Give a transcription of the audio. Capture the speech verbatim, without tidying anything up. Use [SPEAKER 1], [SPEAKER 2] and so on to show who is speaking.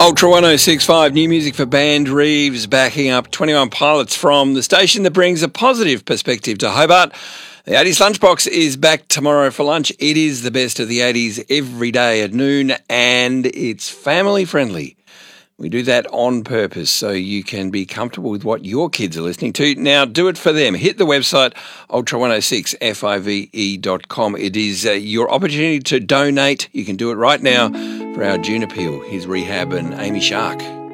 [SPEAKER 1] Ultra one oh six point five, new music for Band Reeves, backing up twenty-one Pilots from the station that brings a positive perspective to Hobart. The eighties Lunchbox is back tomorrow for lunch. It is the best of the eighties every day at noon, and it's family friendly. We do that on purpose so you can be comfortable with what your kids are listening to. Now, do it for them. Hit the website, ultra one oh six five dot com. It is uh, your opportunity to donate. You can do it right now for our June appeal. Here's Rehab and Amy Shark.